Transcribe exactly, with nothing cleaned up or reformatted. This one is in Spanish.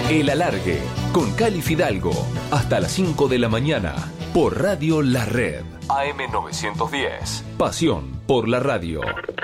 El Alargue, con Cali Fidalgo, hasta las cinco de la mañana, por Radio La Red. A M novecientos diez, pasión por la radio.